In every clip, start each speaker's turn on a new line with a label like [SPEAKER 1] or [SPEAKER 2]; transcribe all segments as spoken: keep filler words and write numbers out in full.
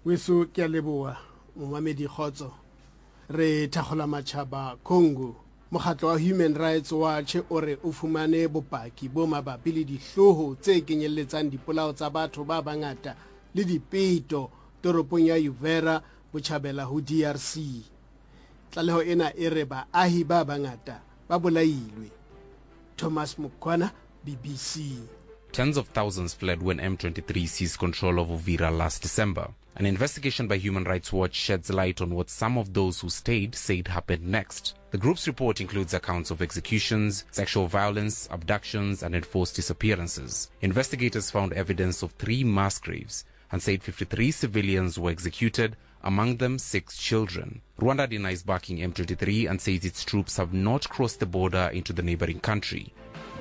[SPEAKER 1] Weso ke a leboa momamedi Kgotso. Re thakgola matjhaba Congo. Mokgatlo wa Human Rights Watch o re o fumane bopaki bo mabapi le dihloho tse kenyelletsang dipolao tsa batho ba bangata le dipeto toropong ya Uvira botjhabela ho D R C. Tlaleho ena e re baahi ba bangata ba bolailwe. Thomas Mukwana, B B C.
[SPEAKER 2] Tens of thousands fled when M twenty-three seized control of Uvira last December. An investigation by Human Rights Watch sheds light on what some of those who stayed said happened next. The group's report includes accounts of executions, sexual violence, abductions, and enforced disappearances. Investigators found evidence of three mass graves and said fifty-three civilians were executed, among them six children. Rwanda denies backing M twenty-three and says its troops have not crossed the border into the neighboring country.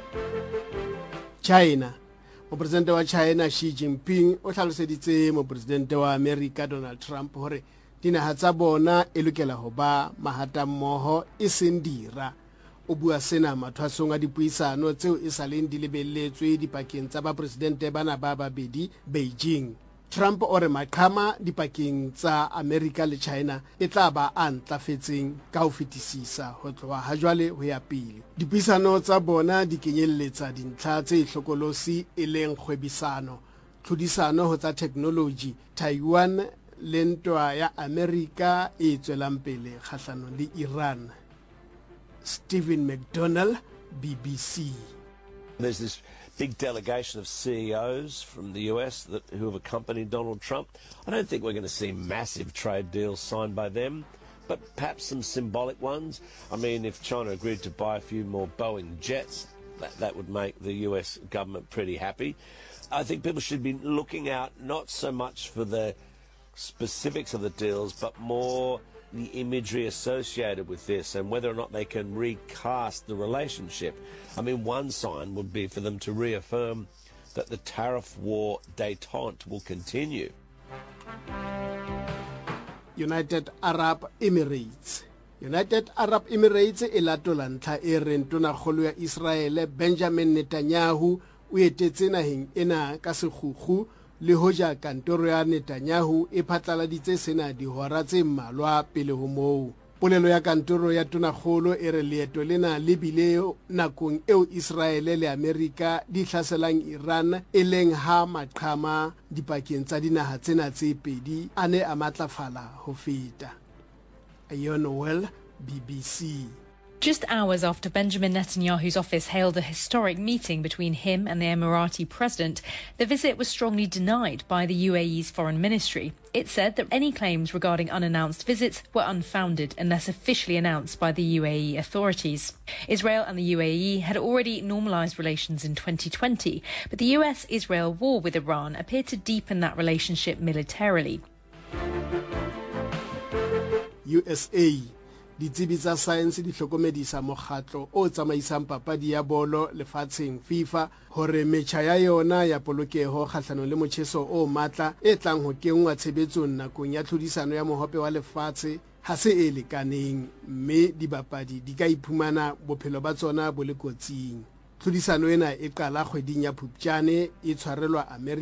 [SPEAKER 1] China. Mopresidente wa China Xi Jinping o hlaloseditse mopresidente wa America Donald Trump hore dinaha tsa bona e lokela ho ba mahatammoho e seng dira. O bua sena mathwasong a dipuisano tseo e saleng di lebelletswe dipakeng tsa ba presidente bana ba babedi Beijing. Trump o re maqhama dipakeng tsa America le China e tla ba a ntlafetseng ka ho fetisisa ho tloha ha jwale ho ya pele. Dipuisano tsa bona di kenyelletsa dintlha tse hlokolosi e leng kgwebisano, tlhodisano ho tsa technology, Taiwan le ntwa ya America e tswelang pele kgahlano le Iran. Stephen McDonald, B B C.
[SPEAKER 3] There's this big delegation of C E Os from the U S that, who have accompanied Donald Trump. I don't think we're going to see massive trade deals signed by them, but perhaps some symbolic ones. I mean, if China agreed to buy a few more Boeing jets, that, that would make the U S government pretty happy. I think people should be looking out not so much for the specifics of the deals, but more the imagery associated with this and whether or not they can recast the relationship. I mean, one sign would be for them to reaffirm that the tariff war détente will continue.
[SPEAKER 1] United Arab Emirates. United Arab Emirates e latola ntlha e reng tonakgolo ya Israel Benjamin Netanyahu o etetse naheng ena ka sekgukgu le hoja kantoro ya Netanyahu e phatlaladitse sena dihora tse mmalwa pele ho moo. Polelo ya kantoro ya tonakgolo e re leeto lena le bile nakong eo Israel le America di hlaselang Iran e leng ha maqhama dipakeng tsa dinaha tsena tse pedi a ne a matlafala ho feta. Ayon Well, B B C.
[SPEAKER 4] Just hours after Benjamin Netanyahu's office hailed a historic meeting between him and the Emirati president, the visit was strongly denied by the U A E's foreign ministry. It said that any claims regarding unannounced visits were unfounded unless officially announced by the U A E authorities. Israel and the U A E had already normalised relations in twenty twenty, but the U S-Israel war with Iran appeared to deepen that relationship militarily.
[SPEAKER 1] U S A. Ditsebi tsa science di hlokomedisa mokgatlo o tsamaisang papadi ya bolo lefatsheng FIFA hore metjha ya yona ya polokeho kgahlano le motjheso o matla e tlang ho kengwa tshebetsong nakong ya tlhodisano ya mohope wa lefatshe ha se e lekaneng, mme dibapadi di ka iphumana bophelo ba tsona bo le kotsing. Tlhodisano ena e qala kgweding ya Phupjane, e tshwarelwa America